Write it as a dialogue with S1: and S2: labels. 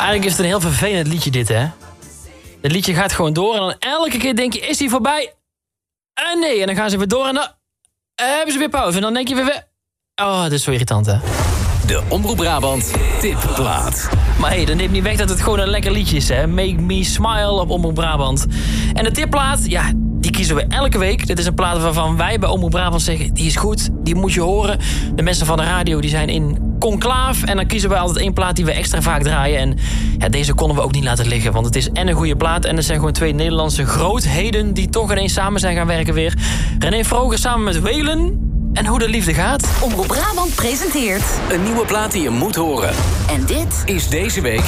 S1: Eigenlijk is het een heel vervelend liedje dit, hè? Het liedje gaat gewoon door en dan elke keer denk je, is hij voorbij? Nee, en dan gaan ze weer door en dan hebben ze weer pauze. En dan denk je weer... Oh, dat is zo irritant, hè?
S2: De Omroep Brabant tipplaat.
S1: Maar hey, dat neemt niet weg dat het gewoon een lekker liedje is, hè? Make Me Smile op Omroep Brabant. En de tipplaat, ja, die kiezen we elke week. Dit is een plaat waarvan wij bij Omroep Brabant zeggen... die is goed, die moet je horen. De mensen van de radio die zijn in conclaaf. En dan kiezen we altijd één plaat die we extra vaak draaien. En ja, deze konden we ook niet laten liggen. Want het is en een goede plaat... en er zijn gewoon twee Nederlandse grootheden... die toch ineens samen zijn gaan werken weer. René Vroger samen met Welen... En hoe de liefde gaat.
S3: Omroep Brabant presenteert...
S2: Een nieuwe plaat die je moet horen.
S3: En dit
S2: is deze week